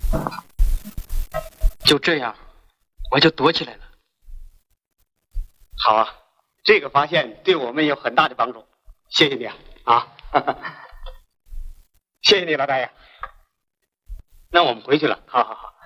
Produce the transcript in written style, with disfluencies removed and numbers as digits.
就这样，我就躲起来了。 好啊，这个发现对我们有很大的帮助，谢谢你啊！谢谢你，老大爷。那我们回去了。好好好。